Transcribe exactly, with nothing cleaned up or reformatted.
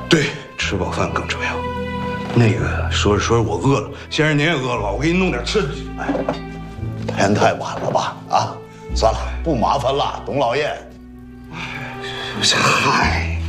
对，吃饱饭更重要。那个，说着说着我饿了，先生您也饿了吧？我给你弄点吃的去。 哎，天太晚了吧？啊，算了，不麻烦了，董老爷。 嗨。